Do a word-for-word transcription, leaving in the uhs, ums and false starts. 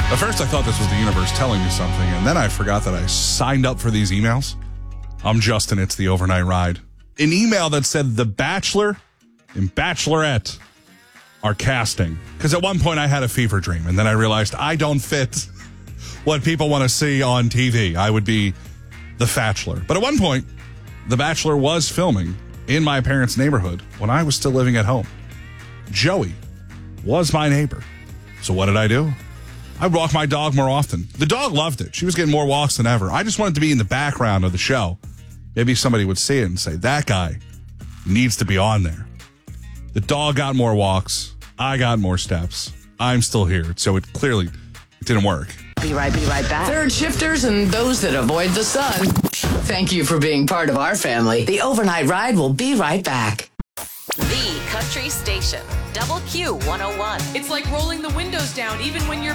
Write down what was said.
At first, I thought this was the universe telling me something, and then I forgot that I signed up for these emails. I'm Justin. It's the Overnight Ride. An email that said The Bachelor and Bachelorette are casting. Because at one point, I had a fever dream, and then I realized I don't fit what people want to see on T V. I would be the Fatchler. But at one point, The Bachelor was filming in my parents' neighborhood when I was still living at home. Joey was my neighbor. So what did I do? I would walk my dog more often. The dog loved it. She was getting more walks than ever. I just wanted to be in the background of the show. Maybe somebody would see it and say, that guy needs to be on there. The dog got more walks. I got more steps. I'm still here. So it clearly it didn't work. Be right, be right back. Third shifters and those that avoid the sun. Thank you for being part of our family. The Overnight Ride will be right back. The Country Station, Double Q one oh one. It's like rolling the windows down even when you're